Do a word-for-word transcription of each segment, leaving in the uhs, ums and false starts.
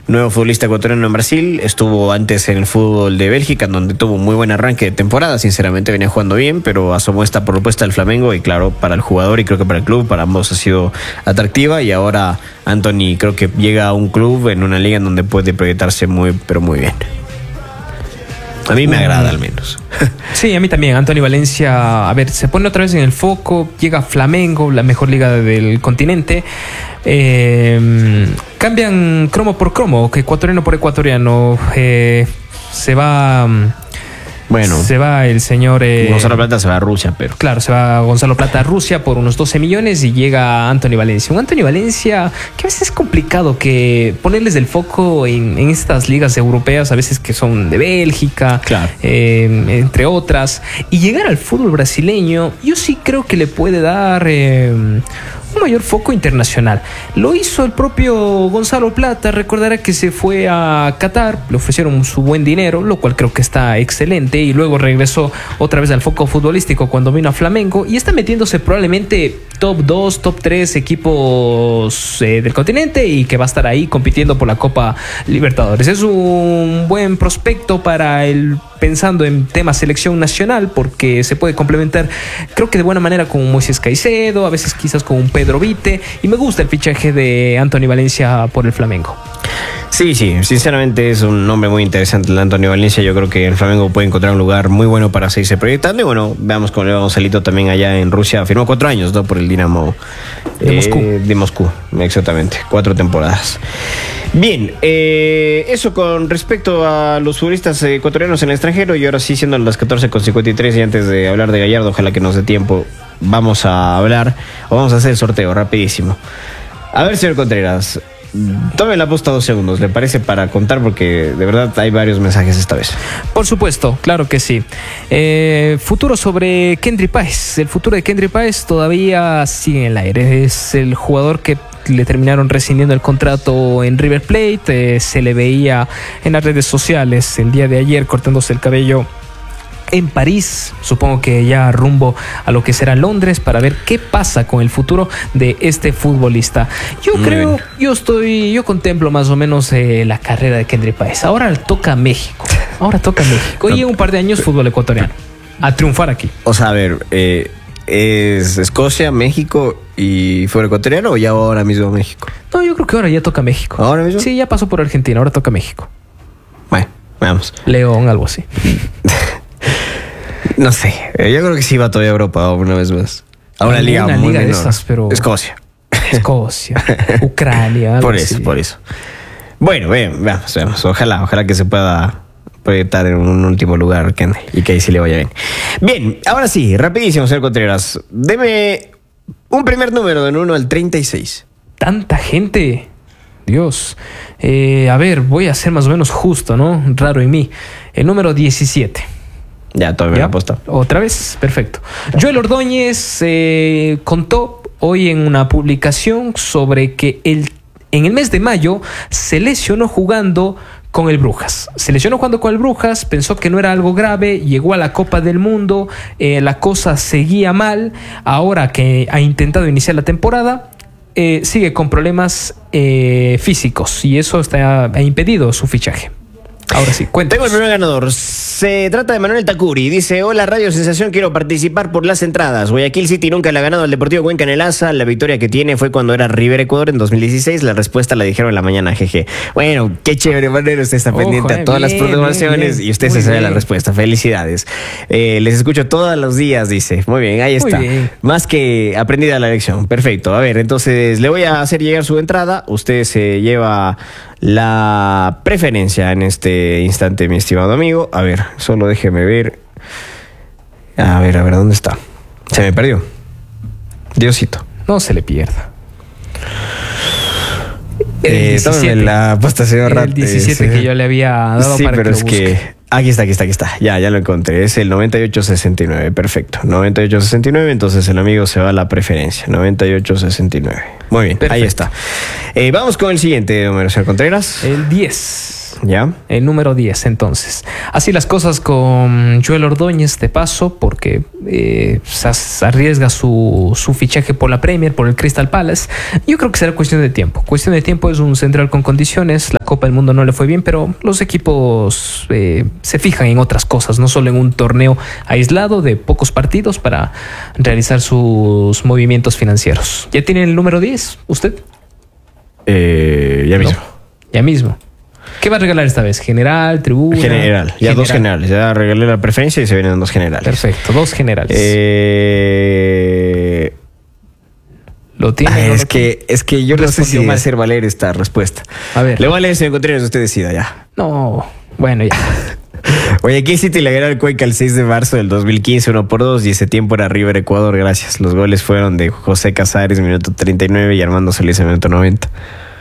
nuevo futbolista ecuatoriano en Brasil. Estuvo antes en el fútbol de Bélgica, en donde tuvo un muy buen arranque de temporada. Sinceramente venía jugando bien, pero asomó esta propuesta del Flamengo y claro, para el jugador y creo que para el club, para ambos ha sido atractiva. Y ahora Anthony creo que llega a un club en una liga en donde puede proyectarse muy, pero muy bien. A mí me agrada al menos. Sí, a mí también. Anthony Valencia, a ver, se pone otra vez en el foco, llega a Flamengo, la mejor liga del continente. Eh, cambian cromo por cromo, que ecuatoriano por ecuatoriano. Eh, se va... Bueno, se va el señor... Eh, Gonzalo Plata se va a Rusia, pero... Claro, se va Gonzalo Plata a Rusia por unos doce millones y llega Anthony Valencia. Un Anthony Valencia que a veces es complicado que ponerles el foco en, en estas ligas europeas, a veces que son de Bélgica, claro. eh, entre otras. Y llegar al fútbol brasileño, yo sí creo que le puede dar... Eh, un mayor foco internacional. Lo hizo el propio Gonzalo Plata. Recordará que se fue a Qatar, le ofrecieron su buen dinero, lo cual creo que está excelente, y luego regresó otra vez al foco futbolístico cuando vino a Flamengo y está metiéndose probablemente top dos, top tres equipos eh, del continente y que va a estar ahí compitiendo por la Copa Libertadores. Es un buen prospecto para el pensando en tema selección nacional, porque se puede complementar, creo que de buena manera, con Moisés Caicedo, a veces quizás con un Pedro Vite, y me gusta el fichaje de Anthony Valencia por el Flamengo. Sí, sí, sinceramente es un nombre muy interesante el Anthony Valencia. Yo creo que el Flamengo puede encontrar un lugar muy bueno para seguirse proyectando. Y bueno, veamos cómo le va a Gonzalito también allá en Rusia. Firmó cuatro años, ¿no? Por el Dinamo de eh, Moscú. De Moscú, exactamente. Cuatro temporadas. Bien, eh, eso con respecto a los futbolistas ecuatorianos en el extranjero. Y ahora sí, siendo las catorce con cincuenta y tres, y antes de hablar de Gallardo, ojalá que nos dé tiempo, vamos a hablar, o vamos a hacer el sorteo rapidísimo. A ver, señor Contreras, tome la posta dos segundos, ¿le parece? Para contar, porque de verdad hay varios mensajes esta vez. Por supuesto, claro que sí. Eh, futuro sobre Kendry Páez. El futuro de Kendry Páez todavía sigue en el aire. Es el jugador que le terminaron rescindiendo el contrato en River Plate. Eh, se le veía en las redes sociales el día de ayer cortándose el cabello en París, supongo que ya rumbo a lo que será Londres, para ver qué pasa con el futuro de este futbolista. Yo Muy creo, bien. yo estoy, yo contemplo más o menos eh, la carrera de Kendry Páez. Ahora toca México, ahora toca México. Y en un par de años fútbol ecuatoriano, a triunfar aquí. O sea, a ver, eh, ¿es Escocia, México y fuera ecuatoriano o ya ahora mismo México? No, yo creo que ahora ya toca México. ¿Ahora mismo? Sí, ya pasó por Argentina, ahora toca México. Bueno, veamos. León, algo así. No sé, yo creo que sí va todavía a Europa una vez más. A una liga una muy liga menor. de esas, pero... Escocia. Escocia, Ucrania. Algo por eso, así. por eso. Bueno, veamos, veamos, veamos. Ojalá, ojalá que se pueda proyectar en un último lugar, Kendry, y que ahí sí le vaya bien. Bien, ahora sí, rapidísimo, señor Contreras. Deme un primer número del uno al treinta y seis. Tanta gente. Dios. Eh, a ver, voy a ser más o menos justo, ¿no? Raro en mí. El número diecisiete. Ya, todavía me la aposta. Otra vez, perfecto. Joel Ordóñez eh, contó hoy en una publicación sobre que el, en el mes de mayo se lesionó jugando con el Brujas. Se lesionó jugando con el Brujas, pensó que no era algo grave, llegó a la Copa del Mundo, eh, la cosa seguía mal. Ahora que ha intentado iniciar la temporada, eh, sigue con problemas eh, físicos y eso está, ha impedido su fichaje. Ahora sí, cuéntanos. Tengo el primer ganador. Se trata de Manuel Tacuri. Dice: hola Radio Sensación, quiero participar por las entradas. Guayaquil City nunca le ha ganado al Deportivo Cuenca en el Asa. La victoria que tiene fue cuando era River Ecuador en dos mil dieciséis. La respuesta la dijeron en la mañana, jeje. Bueno, qué chévere, Manuel. Usted está Ojo, pendiente a todas bien, las programaciones bien, y usted se sabe la respuesta. Felicidades. Eh, les escucho todos los días, dice. Muy bien, ahí está. Más que aprendida la lección. Perfecto. A ver, entonces le voy a hacer llegar su entrada. Usted se lleva la preferencia en este instante, mi estimado amigo. A ver, solo déjeme ver. A ver, a ver, ¿dónde está? Se me perdió. Diosito. No se le pierda. Eh, tómeme la apuesta, señor Rat. El diecisiete sí. que yo le había dado sí, para pero que es lo busque. que aquí está, aquí está, aquí está. Ya, ya lo encontré. Es el noventa y ocho sesenta y nueve. Perfecto. noventa y ocho sesenta y nueve. Entonces el amigo se va a la preferencia. noventa y ocho sesenta y nueve. Muy bien, perfecto. Ahí está. Eh, vamos con el siguiente número, señor Contreras. El diez. ¿Ya? El número diez, entonces. Así las cosas con Joel Ordóñez de paso, porque eh, se arriesga su, su fichaje por la Premier, por el Crystal Palace. Yo creo que será cuestión de tiempo. Cuestión de tiempo, es un central con condiciones. La Copa del Mundo no le fue bien, pero los equipos eh, se fijan en otras cosas, no solo en un torneo aislado de pocos partidos para realizar sus movimientos financieros. ¿Ya tiene el número diez usted? Eh, ya mismo. No, ya mismo. ¿Qué va a regalar esta vez? ¿General, tribuna? General, ya general. Dos generales. Ya regalé la preferencia y se vienen dos generales. Perfecto, dos generales. Eh... Lo tiene. Ah, no es, lo que, tiene. es que yo no sé si mal. hacer valer esta respuesta. A ver. Le voy a leer, señor Contreras, usted decida ya. No, bueno, ya. Guayaquil City le ganó al Cuenca el seis de marzo del dos mil quince, uno por dos, y ese tiempo era River Ecuador, gracias. Los goles fueron de José Casares, minuto treinta y nueve, y Armando Solís, minuto noventa.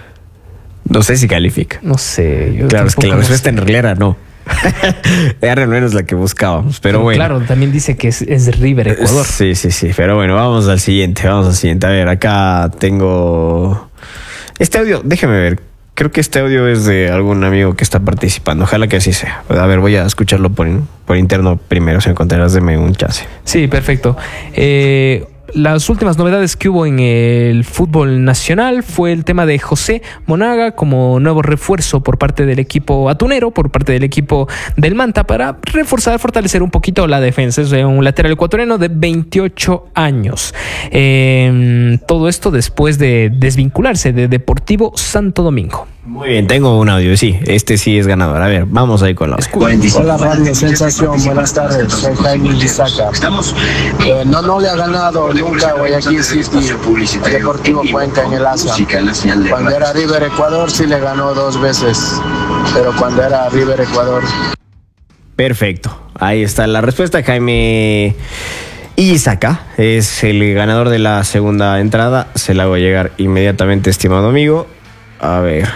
No sé si califica. No sé. Yo claro, es que la no respuesta sé. en realidad era no. Era al menos la que buscábamos, pero, pero bueno. Claro, también dice que es, es River Ecuador. Sí, sí, sí, pero bueno, vamos al siguiente, vamos al siguiente. A ver, acá tengo... Este audio, déjeme ver. Creo que este audio es de algún amigo que está participando. Ojalá que así sea. A ver, voy a escucharlo por, por interno primero. Si encontrarás, deme un chance. Sí, perfecto. Eh, las últimas novedades que hubo en el fútbol nacional fue el tema de José Monaga como nuevo refuerzo por parte del equipo atunero, por parte del equipo del Manta, para reforzar, fortalecer un poquito la defensa. Es un lateral ecuatoriano de veintiocho años. Eh, todo esto después de desvincularse de Deportivo Santo Domingo. Muy bien, tengo un audio, sí, este sí es ganador. A ver, vamos ahí con la audio. Hola Radio Sensación, buenas tardes, soy Jaime Lizaca. Eh, no, no le ha ganado nunca Guayaquil City a Deportivo Cuenca en el Asa. Cuando era River Ecuador sí le ganó dos veces, pero cuando era River Ecuador. Perfecto, ahí está la respuesta, Jaime Lizaca es el ganador de la segunda entrada. Se la hago llegar inmediatamente, estimado amigo. A ver...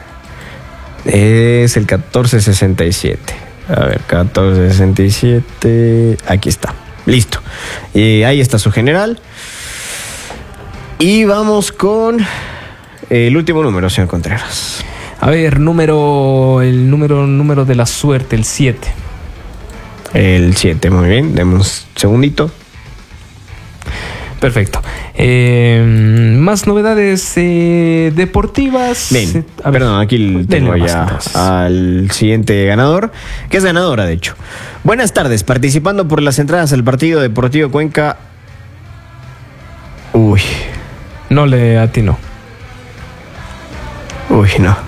Es el catorce sesenta y siete. A ver, catorce sesenta y siete. Aquí está. Listo. Y ahí está su general. Y vamos con el último número, señor Contreras. A ver, número. El número, número de la suerte, el siete. El siete, muy bien. Demos un segundito. Perfecto. Eh, más novedades eh, deportivas. Bien, a ver, perdón, aquí tengo ya más, al siguiente ganador, que es ganadora, de hecho. Buenas tardes, participando por las entradas al partido Deportivo Cuenca. Uy. No le atinó. Uy, no.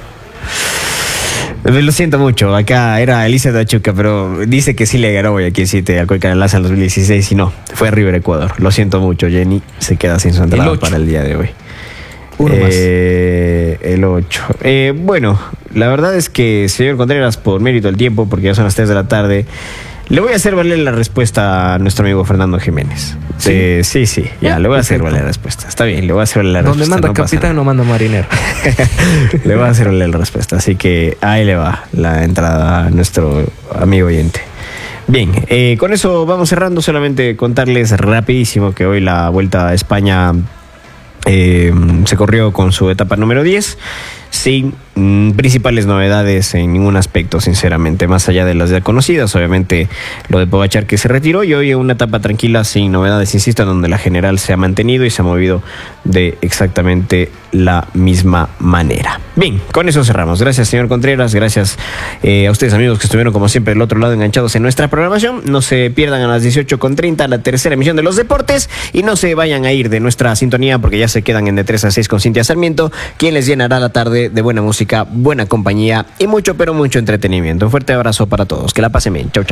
Lo siento mucho, acá era Elisa Dachuca, pero dice que sí le ganó Guayaquil City al Cuenca en el Asa en dos mil dieciséis y no, fue River Ecuador. Lo siento mucho, Jenny, se queda sin su entrada para el día de hoy. Uno eh, más. El ocho. Eh, bueno, la verdad es que, señor Contreras, por mérito del tiempo, porque ya son las tres de la tarde, le voy a hacer valer la respuesta a nuestro amigo Fernando Jiménez. Sí, eh, sí, sí, ya, ya, le voy a hacer valer la respuesta. Está bien, le voy a hacer valer la Donde respuesta. Donde manda no capitán, no manda marinero. Le voy a hacer valer la respuesta, así que ahí le va la entrada a nuestro amigo oyente. Bien, eh, con eso vamos cerrando. Solamente contarles rapidísimo que hoy la Vuelta a España eh, se corrió con su etapa número diez. Sin mm, principales novedades en ningún aspecto, sinceramente, más allá de las ya conocidas. Obviamente lo de Pogačar, que se retiró, y hoy una etapa tranquila, sin novedades, insisto, en donde la general se ha mantenido y se ha movido de exactamente la misma manera. Bien, con eso cerramos. Gracias, señor Contreras, gracias eh, a ustedes, amigos, que estuvieron como siempre del otro lado enganchados en nuestra programación. No se pierdan a las dieciocho con treinta la tercera emisión de Los Deportes, y no se vayan a ir de nuestra sintonía, porque ya se quedan en de tres a seis con Cintia Sarmiento, quien les llenará la tarde de buena música, buena compañía y mucho, pero mucho entretenimiento. Un fuerte abrazo para todos. Que la pasen bien. Chau, chau.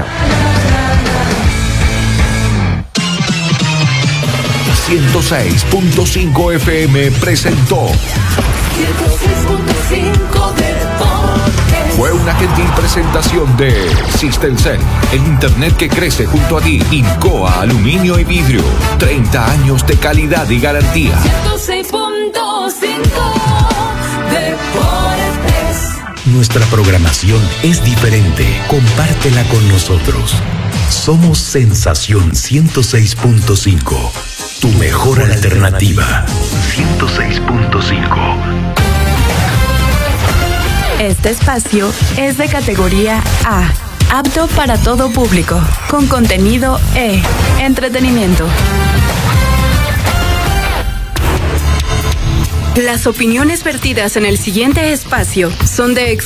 ciento seis punto cinco F M presentó ciento seis punto cinco Deportes. Fue una gentil presentación de Sistelcel, el internet que crece junto a ti. Incoa Aluminio y Vidrio, treinta años de calidad y garantía. ciento seis punto cinco Deportes. Nuestra programación es diferente. Compártela con nosotros. Somos Sensación ciento seis punto cinco. Tu mejor alternativa. ciento seis punto cinco. Este espacio es de categoría A, apto para todo público, con contenido E, entretenimiento. Las opiniones vertidas en el siguiente espacio son de